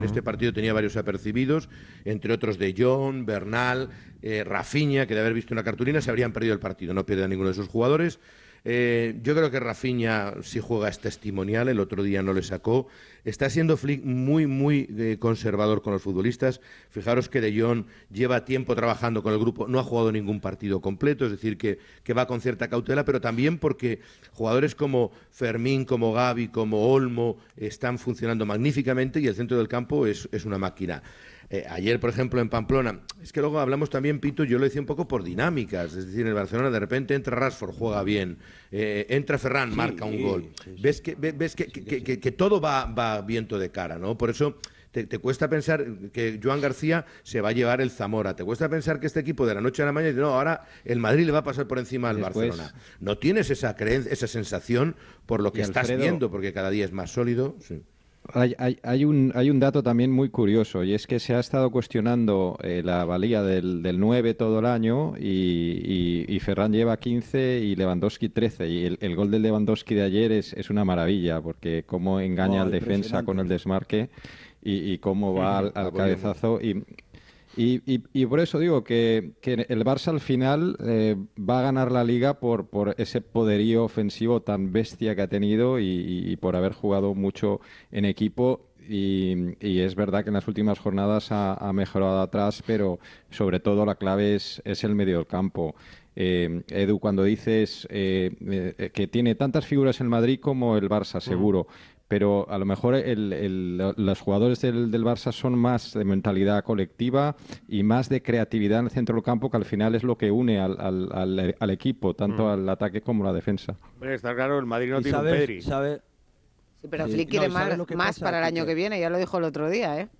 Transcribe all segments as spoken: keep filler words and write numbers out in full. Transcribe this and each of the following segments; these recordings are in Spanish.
En este partido tenía varios apercibidos, entre otros De Jong, Bernal, eh, Rafinha, que de haber visto una cartulina se habrían perdido el partido. No pierde a ninguno de sus jugadores. Eh, yo creo que Rafinha, si juega, es testimonial. El otro día no le sacó. Está siendo Flick muy, muy eh, conservador con los futbolistas. Fijaros que De Jong lleva tiempo trabajando con el grupo, no ha jugado ningún partido completo, es decir, que, que va con cierta cautela, pero también porque jugadores como Fermín, como Gavi, como Olmo están funcionando magníficamente y el centro del campo es, es una máquina. Eh, ayer, por ejemplo, en Pamplona, es que luego hablamos también, Pitu, yo lo decía un poco por dinámicas, es decir, en el Barcelona de repente entra Rashford, juega bien, eh, entra Ferran, sí, marca un gol. Sí, sí, ves que, ves que, que, que, que, que todo va, va viento de cara, ¿no? Por eso te, te cuesta pensar que Joan García se va a llevar el Zamora, te cuesta pensar que este equipo de la noche a la mañana dice, no, ahora el Madrid le va a pasar por encima al Después, Barcelona. No tienes esa creencia, esa sensación por lo que estás Alfredo, viendo, porque cada día es más sólido. Sí. Hay, hay, hay, un, hay un dato también muy curioso y es que se ha estado cuestionando eh, la valía del, del nueve todo el año y, y, y Ferran lleva quince y Lewandowski trece y el, el gol de Lewandowski de ayer es, es una maravilla porque cómo engaña oh, al defensa con el desmarque y, y cómo va al, al cabezazo y... Y, y, y por eso digo que, que el Barça al final eh, va a ganar la Liga por, por ese poderío ofensivo tan bestia que ha tenido y, y, y por haber jugado mucho en equipo. Y, y es verdad que en las últimas jornadas ha, ha mejorado atrás, pero sobre todo la clave es, es el medio del campo. Eh, Edu, cuando dices eh, eh, que tiene tantas figuras el Madrid como el Barça, seguro. Mm. Pero a lo mejor el, el, los jugadores del, del Barça son más de mentalidad colectiva y más de creatividad en el centro del campo, que al final es lo que une al, al, al, al equipo, tanto mm. al ataque como a la defensa. Bueno, está claro, el Madrid no tiene sabes, un Pedri. ¿sabe? Sí, pero Flick quiere no, más, más para el año que viene, ya lo dijo el otro día, ¿eh?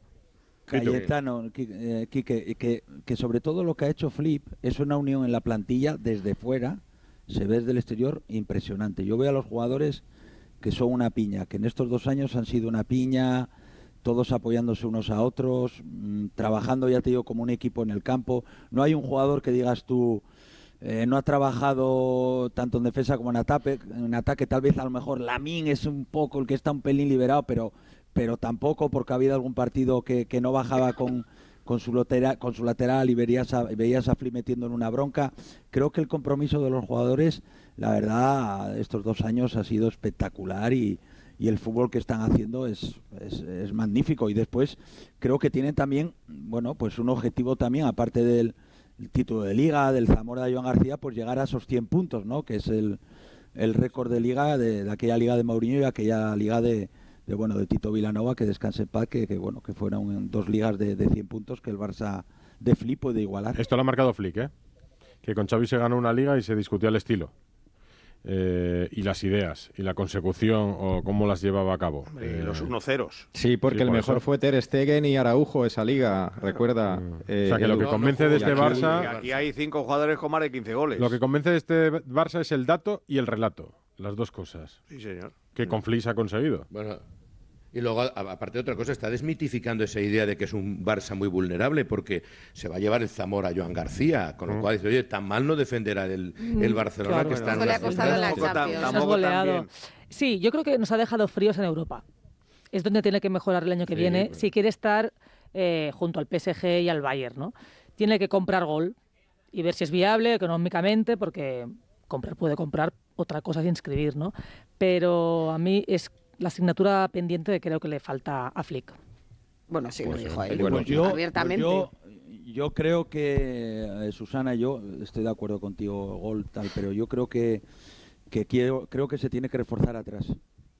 Cayetano, eh, Quique, que, que sobre todo lo que ha hecho Flick es una unión en la plantilla desde fuera, se ve desde el exterior, impresionante. Yo veo a los jugadores que son una piña, que en estos dos años han sido una piña, todos apoyándose unos a otros, mmm, trabajando, ya te digo, como un equipo en el campo. No hay un jugador que digas tú, eh, no ha trabajado tanto en defensa como en ataque, en ataque tal vez a lo mejor Lamine es un poco el que está un pelín liberado, pero, pero tampoco, porque ha habido algún partido que, que no bajaba con... Con su, lotera, con su lateral y verías a, veías a Flick metiendo en una bronca. Creo que el compromiso de los jugadores, la verdad, estos dos años ha sido espectacular y, y el fútbol que están haciendo es, es, es magnífico. Y después creo que tienen también, bueno, pues un objetivo también, aparte del el título de Liga, del Zamora de Joan García, pues llegar a esos cien puntos, ¿no? Que es el, el récord de Liga, de, de aquella Liga de Mourinho y aquella Liga de... de bueno de Tito Vilanova, que descanse en paz, que, que bueno que fueron dos ligas de, de cien puntos que el Barça de Flick puede igualar. Esto lo ha marcado Flick, ¿eh? Que con Xavi se ganó una liga y se discutía el estilo eh, y las ideas y la consecución o cómo las llevaba a cabo. Eh, eh, los uno ceros. Sí, porque sí, el por mejor eso. fue Ter Stegen y Araujo esa liga, recuerda. Mm. Eh, o sea que lo que convence de este aquí, Barça... Aquí hay cinco jugadores con más de quince goles. Lo que convence de este Barça es el dato y el relato, las dos cosas. Sí, señor. Que con Flick se ha conseguido. Bueno... Y luego, aparte de otra cosa, está desmitificando esa idea de que es un Barça muy vulnerable, porque se va a llevar el Zamora a Joan García, con lo mm. cual dice, oye, tan mal no defenderá el, el Barcelona, claro, que está en la Champions. Sí, yo creo que nos ha dejado fríos en Europa. Es donde tiene que mejorar el año que sí, viene, bueno. si quiere estar eh, junto al P S G y al Bayern, ¿no? Tiene que comprar gol y ver si es viable económicamente, porque comprar puede comprar, otra cosa es inscribir, ¿no? Pero a mí es la asignatura pendiente de creo que le falta a Flick. Bueno, sí, pues, lo dijo él, bueno, pues yo, abiertamente. Pues yo, yo creo que, eh, Susana, yo estoy de acuerdo contigo, Gol, tal, pero yo creo que, que quiero, creo que se tiene que reforzar atrás,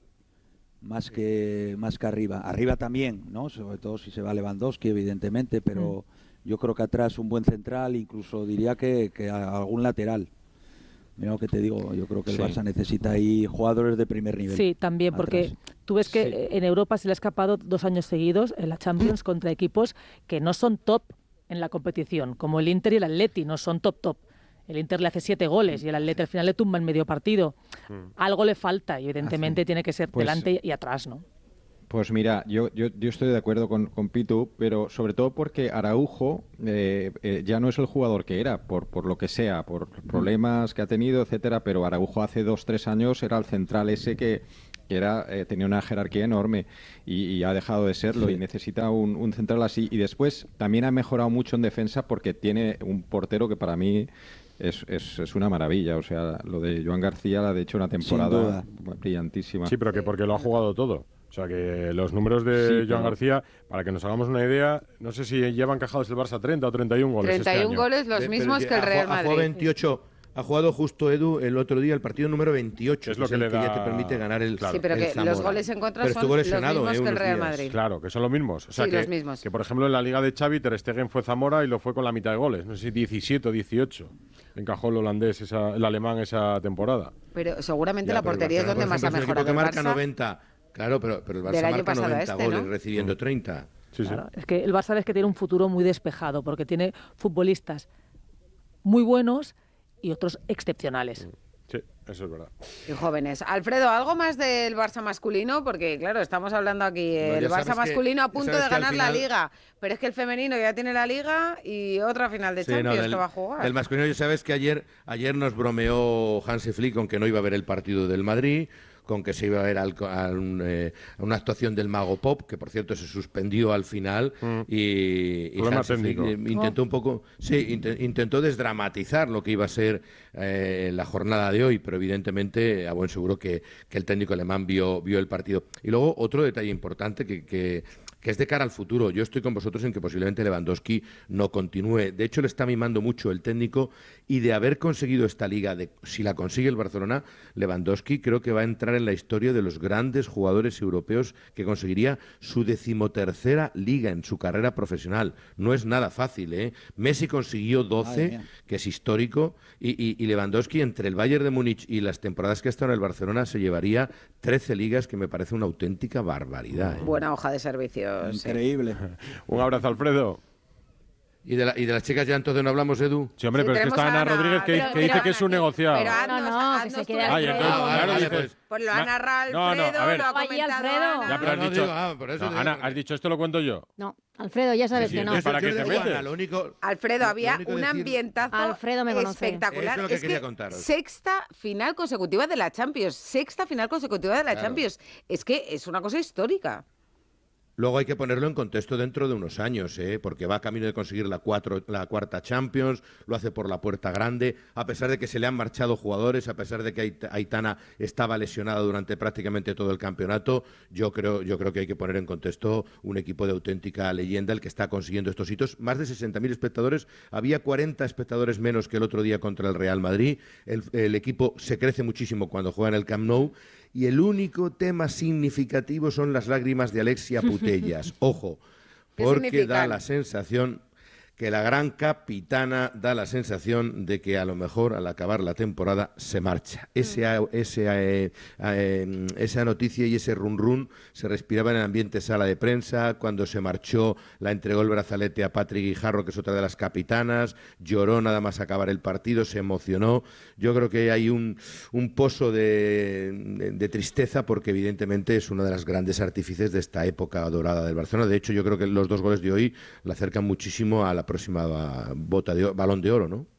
más que, más que arriba. Arriba también, ¿no? Sobre todo si se va Lewandowski, evidentemente, pero mm. yo creo que atrás un buen central, incluso diría que, que algún lateral. Mira lo que te digo, yo creo que el sí. Barça necesita ahí jugadores de primer nivel. Sí, también, porque atrás. Tú ves que sí. en Europa se le ha escapado dos años seguidos en la Champions contra equipos que no son top en la competición, como el Inter y el Atleti, no son top top. El Inter le hace siete goles y el Atleti al final le tumba en medio partido. Mm. Algo le falta y evidentemente ah, sí. tiene que ser pues, delante y atrás, ¿no? Pues mira, yo, yo, yo estoy de acuerdo con, con Pitu, pero sobre todo porque Araujo eh, eh, ya no es el jugador que era, por, por lo que sea, por problemas que ha tenido, etcétera, pero Araujo hace dos, tres años era el central ese que, que era eh, tenía una jerarquía enorme y, y ha dejado de serlo sí. y necesita un, un central así. Y después también ha mejorado mucho en defensa porque tiene un portero que para mí es, es, es una maravilla. O sea, lo de Joan García la ha hecho una temporada brillantísima. Sí, pero que porque lo ha jugado todo. O sea, que los números de sí, Joan pero... García, para que nos hagamos una idea, no sé si lleva encajados el Barça treinta o treinta y un goles treinta y un este goles, año. los mismos que, que el Real Madrid. Ha jugado veintiocho. Ha jugado justo Edu el otro día el partido número veintiocho, es lo que, que, le da... que ya te permite ganar el claro. Sí, pero el que Zamora. los goles en contra pero son los mismos eh, que el Real Madrid. días. Claro, que son los mismos. O sea, sí, que, los mismos. Que, por ejemplo, en la Liga de Xavi, Ter Stegen fue Zamora y lo fue con la mitad de goles. No sé si diecisiete o dieciocho. Encajó el holandés, esa, el alemán esa temporada. Pero seguramente ya, la portería es donde ejemplo, más ha mejorado que el marca Barça. noventa. Claro, pero, pero el Barça marca noventa este, goles, ¿no? recibiendo treinta. Sí, claro, sí. Es que el Barça sabes que tiene un futuro muy despejado, porque tiene futbolistas muy buenos y otros excepcionales. Sí, eso es verdad. Y jóvenes. Alfredo, ¿algo más del Barça masculino? Porque, claro, estamos hablando aquí, no, el Barça masculino que, a punto de ganar final... la Liga. Pero es que el femenino ya tiene la Liga y otra final de sí, Champions no, del, que va a jugar. El masculino, ya sabes que ayer, ayer nos bromeó Hansi Flick con que no iba a ver el partido del Madrid, con que se iba a ver al, a, un, eh, a una actuación del Mago Pop, que por cierto se suspendió al final, mm. y, y Hansi Flick intentó un poco, sí, int intentó desdramatizar lo que iba a ser eh, la jornada de hoy, pero evidentemente a buen seguro que, que el técnico alemán vio, vio el partido. Y luego otro detalle importante que, que que es de cara al futuro. Yo estoy con vosotros en que posiblemente Lewandowski no continúe. De hecho, le está mimando mucho el técnico y de haber conseguido esta liga, de, si la consigue el Barcelona, Lewandowski creo que va a entrar en la historia de los grandes jugadores europeos que conseguiría su decimotercera liga en su carrera profesional. No es nada fácil, ¿eh? Messi consiguió doce, que es histórico, y, y, y Lewandowski entre el Bayern de Múnich y las temporadas que ha estado en el Barcelona se llevaría trece ligas, que me parece una auténtica barbaridad, ¿eh? Buena hoja de servicio. Increíble. Sí. Un abrazo, Alfredo. ¿Y de, la, ¿Y de las chicas ya entonces no hablamos, Edu? Sí, hombre, sí, pero es que está Ana, Ana Rodríguez que, pero, que dice pero, que es un negociado. Pero haznos, no, no, haznos que se queda Ay, entonces, ah, claro, vale, dices, pues, pues lo ha narrado no, Alfredo, no, a ver. lo ha comentado Alfredo. Ana. Ya, pero has no, dicho, digo, ah, por eso no, Ana, has dicho esto lo cuento yo. No, Alfredo, ya sabes sí, que sí, no. ¿Para qué te metes? Ana, lo único, Alfredo, había un decir... ambientazo Alfredo me espectacular. Eso es lo que es quería que contaros. Sexta final consecutiva de la Champions. Sexta final consecutiva de la claro. Champions. Es que es una cosa histórica. Luego hay que ponerlo en contexto dentro de unos años, ¿eh? Porque va camino de conseguir la, cuatro, la cuarta Champions, lo hace por la puerta grande, a pesar de que se le han marchado jugadores, a pesar de que Aitana estaba lesionada durante prácticamente todo el campeonato. Yo creo, yo creo que hay que poner en contexto un equipo de auténtica leyenda el que está consiguiendo estos hitos. Más de sesenta mil espectadores, había cuarenta espectadores menos que el otro día contra el Real Madrid. El, el equipo se crece muchísimo cuando juega en el Camp Nou. Y el único tema significativo son las lágrimas de Alexia Putellas. Ojo, porque da la sensación que la gran capitana da la sensación de que a lo mejor al acabar la temporada se marcha. Ese, ese, eh, eh, esa noticia y ese run run se respiraba en el ambiente sala de prensa. Cuando se marchó, la entregó el brazalete a Patrick Guijarro, que es otra de las capitanas, lloró nada más acabar el partido, se emocionó. Yo creo que hay un, un pozo de, de, de tristeza porque evidentemente es una de las grandes artífices de esta época dorada del Barcelona. De hecho, yo creo que los dos goles de hoy la acercan muchísimo a la próxima bota de balón de oro, ¿no?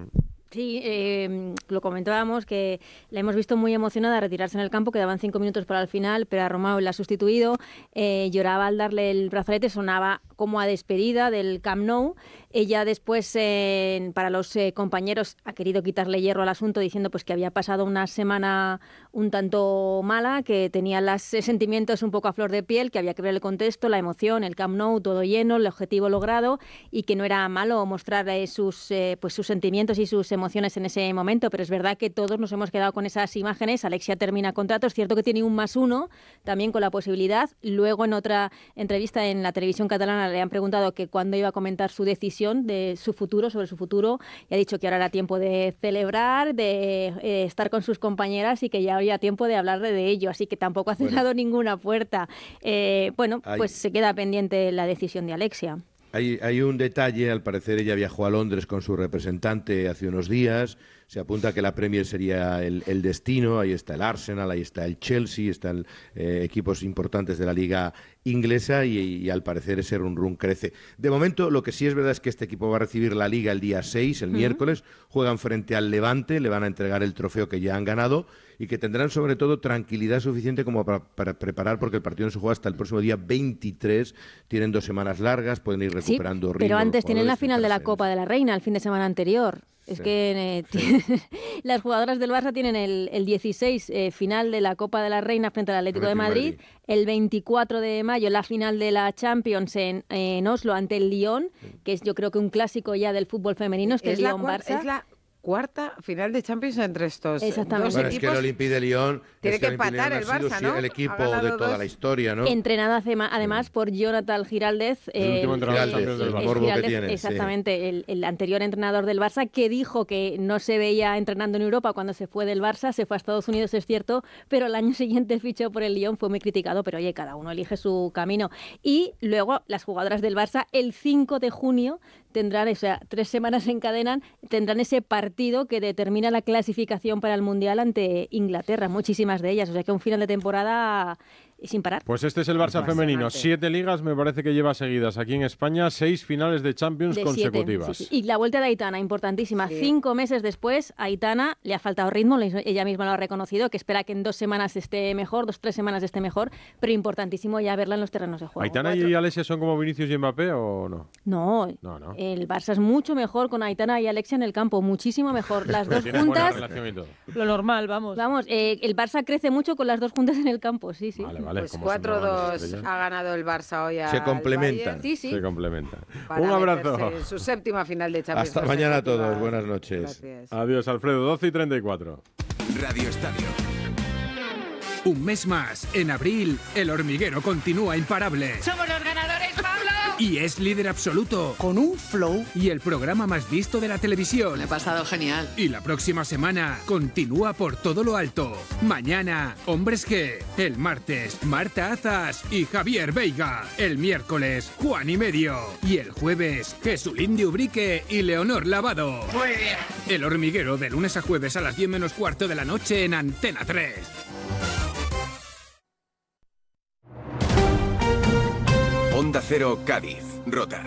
Sí, eh, lo comentábamos que la hemos visto muy emocionada a retirarse en el campo, quedaban cinco minutos para el final, pero a Romao la ha sustituido, eh, lloraba al darle el brazalete, sonaba como a despedida del Camp Nou. Ella después, eh, para los eh, compañeros, ha querido quitarle hierro al asunto diciendo pues que había pasado una semana un tanto mala, que tenía los eh, sentimientos un poco a flor de piel, que había que ver el contexto, la emoción, el Camp Nou todo lleno, el objetivo logrado y que no era malo mostrar eh, sus, eh, pues sus sentimientos y sus emociones en ese momento, pero es verdad que todos nos hemos quedado con esas imágenes. Alexia termina contrato, es cierto que tiene un más uno, también con la posibilidad. Luego en otra entrevista en la televisión catalana le han preguntado que cuándo iba a comentar su decisión de su futuro, sobre su futuro, y ha dicho que ahora era tiempo de celebrar, de eh, estar con sus compañeras y que ya había tiempo de hablar de ello, así que tampoco ha cerrado bueno. ninguna puerta. Eh, bueno, Hay... pues se queda pendiente la decisión de Alexia. Hay, hay un detalle, al parecer ella viajó a Londres con su representante hace unos días, Se apunta que la Premier sería el, el destino. Ahí está el Arsenal, ahí está el Chelsea, están eh, equipos importantes de la liga inglesa y, y al parecer ese run run crece. De momento, lo que sí es verdad es que este equipo va a recibir la liga el día seis, el uh-huh. miércoles. Juegan frente al Levante, le van a entregar el trofeo que ya han ganado y que tendrán sobre todo tranquilidad suficiente como para, para preparar, porque el partido no se juega hasta el próximo día veintitrés. Tienen dos semanas largas, pueden ir recuperando sí, ritmo. Pero antes tienen la final de la Copa de la Reina el fin de semana anterior. Es sí, que eh, sí. las jugadoras del Barça tienen el, el dieciséis eh, final de la Copa de la Reina frente al Atlético de Madrid, Madrid, el veinticuatro de mayo la final de la Champions en, en Oslo ante el Lyon, que es yo creo que un clásico ya del fútbol femenino, este Lyon-Barça. Es la cuarta final de Champions entre estos Exactamente. dos bueno, equipos. Es que el Olympique de Lyon tiene es que que empatar el Barça, ¿no? El equipo de toda dos. la historia, ¿no? Entrenado además por Jonathan Giraldez. El, el último entrenador Giraldez, del el morbo Giraldez, que tiene. Exactamente, sí. el, el anterior entrenador del Barça, que dijo que no se veía entrenando en Europa cuando se fue del Barça, se fue a Estados Unidos, es cierto, pero el año siguiente fichó por el Lyon, fue muy criticado, pero oye, cada uno elige su camino. Y luego las jugadoras del Barça, el cinco de junio, tendrán, o sea, tres semanas encadenan, tendrán ese partido que determina la clasificación para el Mundial ante Inglaterra, muchísimas de ellas, o sea que un final de temporada sin parar. Pues este es el Barça femenino, siete ligas me parece que lleva seguidas aquí en España, seis finales de Champions de consecutivas. Siete, sí, sí. Y la vuelta de Aitana, importantísima, sí. cinco meses después, Aitana le ha faltado ritmo, ella misma lo ha reconocido, que espera que en dos semanas esté mejor, dos, tres semanas esté mejor, pero importantísimo ya verla en los terrenos de juego. ¿Aitana Cuatro. y Alexia son como Vinicius y Mbappé o no? No, no, no. El Barça es mucho mejor con Aitana y Alexia en el campo, muchísimo mejor, las dos juntas. Lo normal, vamos. Vamos, eh, el Barça crece mucho con las dos juntas en el campo, sí, sí. Vale, vale. Pues cuatro dos ha ganado el Barça hoy. Se complementan. Sí, sí. Se complementan. Para un abrazo. En su séptima final de Champions. Hasta mañana a todos. Buenas noches. Gracias. Adiós, Alfredo. doce y treinta y cuatro. Radio Estadio. Un mes más. En abril, El Hormiguero continúa imparable. ¡Somos los ganadores, Pablo! Y es líder absoluto. Con un flow. Y el programa más visto de la televisión. Me he pasado genial. Y la próxima semana continúa por todo lo alto. Mañana, Hombres G. El martes, Marta Azas y Javier Veiga. El miércoles, Juan y Medio. Y el jueves, Jesulín de Ubrique y Leonor Lavado. Muy bien. El Hormiguero, de lunes a jueves a las diez menos cuarto de la noche en Antena tres. Onda Cero, Cádiz, Rota.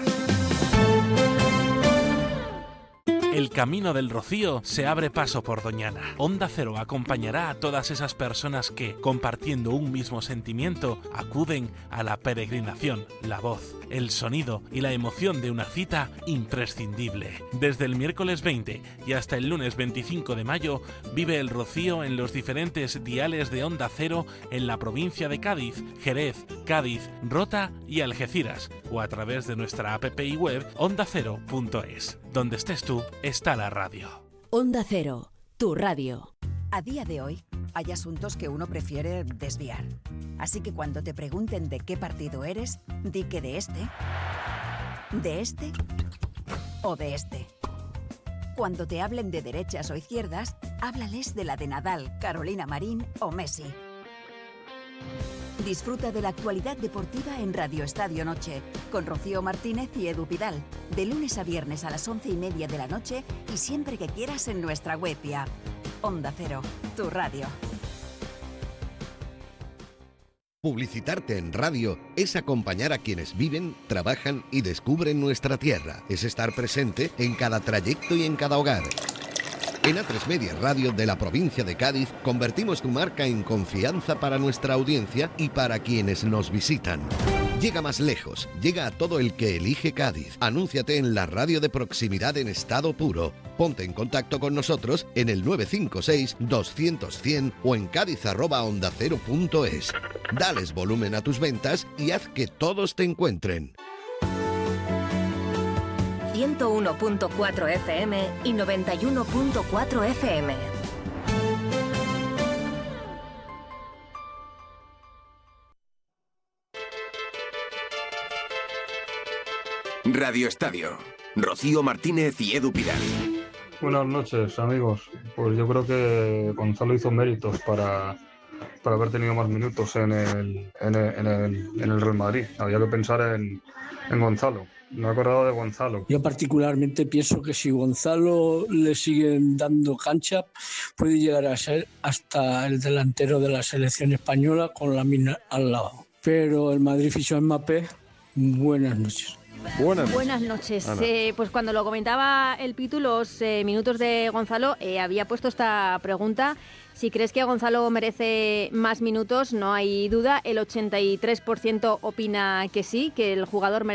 El camino del Rocío se abre paso por Doñana. Onda Cero acompañará a todas esas personas que, compartiendo un mismo sentimiento, acuden a la peregrinación, la voz, el sonido y la emoción de una cita imprescindible. Desde el miércoles veinte y hasta el lunes veinticinco de mayo, vive el Rocío en los diferentes diales de Onda Cero en la provincia de Cádiz, Jerez, Cádiz, Rota y Algeciras, o a través de nuestra app y web onda cero punto es. Donde estés tú, está la radio. Onda Cero, tu radio. A día de hoy, hay asuntos que uno prefiere desviar. Así que cuando te pregunten de qué partido eres, di que de este, de este o de este. Cuando te hablen de derechas o izquierdas, háblales de la de Nadal, Carolina Marín o Messi. Disfruta de la actualidad deportiva en Radio Estadio Noche, con Rocío Martínez y Edu Pidal, de lunes a viernes a las once y media de la noche y siempre que quieras en nuestra web y app. Onda Cero, tu radio. Publicitarte en radio es acompañar a quienes viven, trabajan y descubren nuestra tierra. Es estar presente en cada trayecto y en cada hogar. En A tres Media Radio de la provincia de Cádiz convertimos tu marca en confianza para nuestra audiencia y para quienes nos visitan. Llega más lejos, llega a todo el que elige Cádiz. Anúnciate en la radio de proximidad en estado puro. Ponte en contacto con nosotros en el nueve cinco seis, doscientos, cien o en cádiz arroba onda cero punto es. Dales volumen a tus ventas y haz que todos te encuentren. ciento uno punto cuatro F M y noventa y uno punto cuatro F M. Radio Estadio. Rocío Martínez y Edu Pidal. Buenas noches, amigos. Pues yo creo que Gonzalo hizo méritos para para haber tenido más minutos en el, en el, en el, en el Real Madrid. Había que pensar en, en Gonzalo. Me he acordado de Gonzalo. Yo particularmente pienso que si Gonzalo le siguen dando cancha, puede llegar a ser hasta el delantero de la selección española con la mina al lado. Pero el Madrid fichó a Mbappé. Buenas noches. Buenas, Buenas noches. Eh, pues cuando lo comentaba el Pitu, los eh, minutos de Gonzalo, eh, había puesto esta pregunta. Si crees que Gonzalo merece más minutos, no hay duda. El ochenta y tres por ciento opina que sí, que el jugador merece